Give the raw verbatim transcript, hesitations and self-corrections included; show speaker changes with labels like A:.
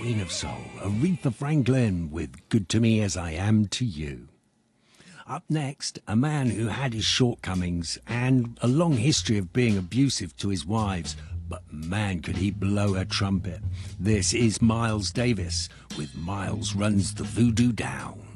A: Queen of Soul, Aretha Franklin with Good to Me as I Am to You. Up next, a man who had his shortcomings and a long history of being abusive to his wives, but man could he blow a trumpet. This is Miles Davis with Miles Runs the Voodoo Down.